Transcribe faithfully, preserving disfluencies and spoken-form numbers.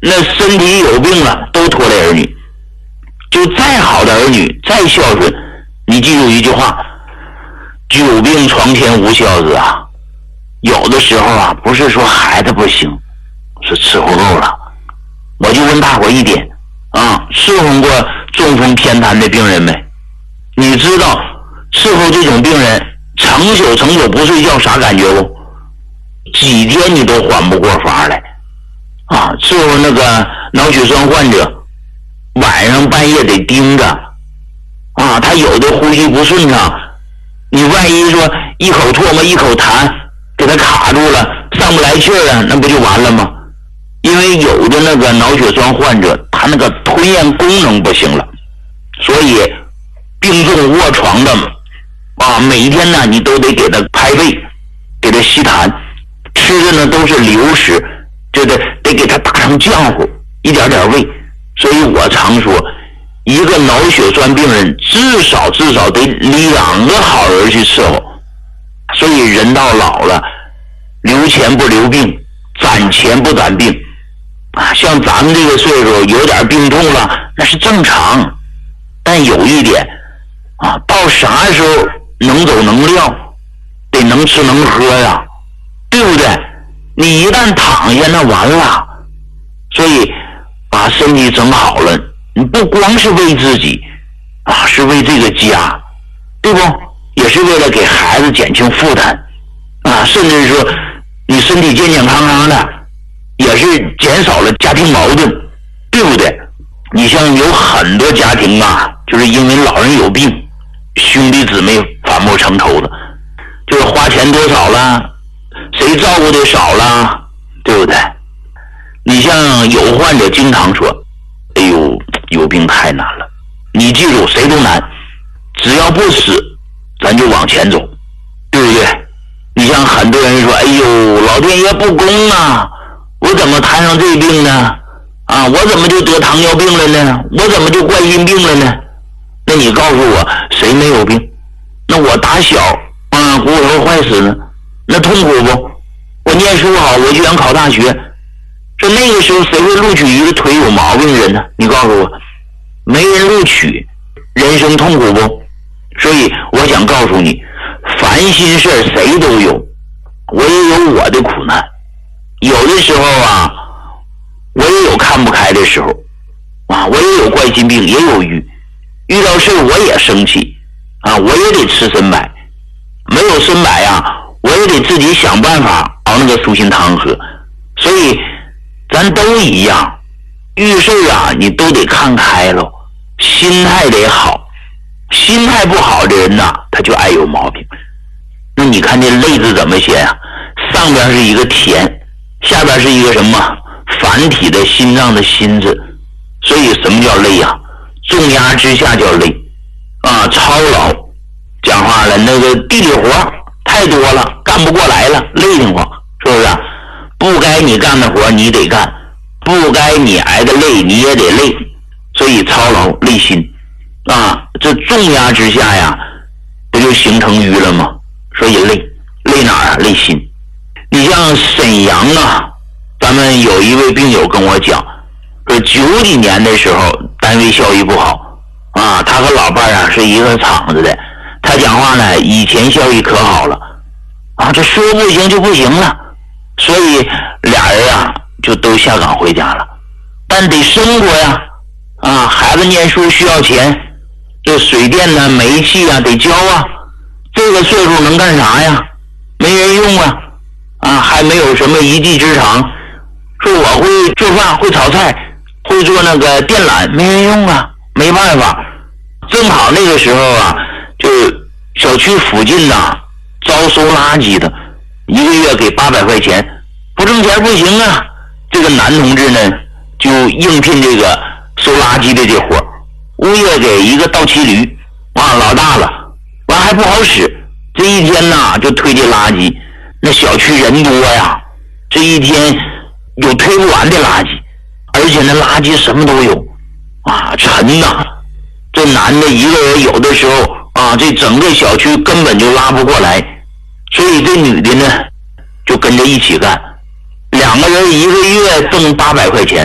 那身体有病了都拖累儿女。就再好的儿女，再孝顺，你记住一句话，久病床前无孝子啊。有的时候啊，不是说孩子不行，是伺候够了。我就问大伙一点啊，伺候过中风偏瘫的病人没？你知道伺候这种病人成宿成宿不睡觉啥感觉不？几天你都缓不过法来啊！伺候那个脑血栓患者，晚上半夜得盯着啊，他有的呼吸不顺畅，你万一说一口唾沫一口痰给他卡住了，上不来气儿啊，那不就完了吗？因为有的那个脑血栓患者，他那个吞咽功能不行了，所以病重卧床的啊，每一天呢你都得给他拍背，给他吸痰，吃的呢都是流食，就得得给他打成浆糊，一点点喂。所以我常说，一个脑血栓病人至少至少得两个好人去伺候。所以人到老了，留钱不留病，攒钱不攒病啊。像咱们这个岁数有点病痛了，那是正常。但有一点啊，到啥时候能走能撂，得能吃能喝呀，对不对？你一旦躺下，那完了。所以把身体整好了，你不光是为自己啊，是为这个家，对不？也是为了给孩子减轻负担啊，甚至说你身体健健康康的，也是减少了家庭矛盾，对不对？你像有很多家庭啊，就是因为老人有病，兄弟姊妹反目成仇的，就是花钱多少了，谁照顾的少了，对不对？你像有患者经常说，哎呦，有病太难了。你记住，谁都难，只要不死咱就往前走，对不对？你像很多人说，哎呦，老天爷不公啊，我怎么摊上这病呢？啊，我怎么就得糖尿病了呢？我怎么就冠心病了呢？那你告诉我，谁没有病？那我打小啊骨头坏死了，那痛苦不？我念书好，我就想考大学，这那个时候谁会录取一个腿有毛病的人呢？你告诉我，没人录取，人生痛苦不？所以我想告诉你，烦心事谁都有，我也有我的苦难。有的时候啊，我也有看不开的时候啊，我也有冠心病，也有郁，遇到事我也生气啊，我也得吃参柏，没有参柏啊，我也得自己想办法熬那个舒心汤喝。所以咱都一样，遇事啊你都得看开了，心态得好。心态不好的人呐、啊，他就爱有毛病。那你看这累字怎么写啊？上边是一个田，下边是一个什么繁体的心脏的心字。所以什么叫累啊？重压之下叫累啊，操劳。讲话了，那个地里活太多了，干不过来了，累得慌，是不是？不该你干的活你得干，不该你挨的累你也得累，所以操劳累心啊。这重压之下呀，不就形成瘀了吗？所以累，累哪儿啊？累心。你像沈阳啊，咱们有一位病友跟我讲，说九几年的时候单位效益不好啊，他和老伴啊是一个厂子的，他讲话呢以前效益可好了啊，这说不行就不行了，所以俩人啊就都下岗回家了。但得生活呀，啊，孩子念书需要钱。这水电呢煤气啊得交啊，这个岁数能干啥呀？没人用啊，啊还没有什么一技之长，说我会做饭会炒菜会做那个电缆，没人用啊，没办法。正好那个时候啊，就小区附近呐、啊、招收垃圾的，一个月给八百块钱，不挣钱不行啊。这个男同志呢就应聘这个收垃圾的这活，物业给一个倒骑驴，哇，老大了，完还不好使。这一天呐，就推这垃圾，那小区人多呀，这一天有推不完的垃圾，而且那垃圾什么都有，啊，沉呐。这男的一个人有的时候啊，这整个小区根本就拉不过来，所以这女的呢，就跟着一起干，两个人一个月挣八百块钱。